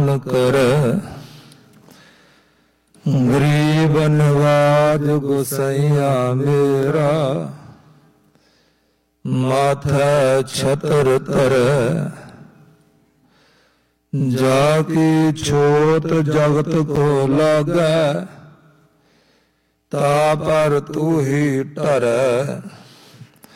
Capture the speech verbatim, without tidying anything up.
ਦਾਨ ਕਰ। ਗਰੀਬ ਨਵਾਜ ਗੁਸਈਆ ਮੇਰਾ, ਮਾਥੈ ਛਤਰ ਧਰ। ਜਾ ਕੀ ਛੋਟ ਜਗਤ ਕੋ ਲਾਗੈ, ਤਾ ਪਰ ਤੂ ਹੀ ਟਰੈ।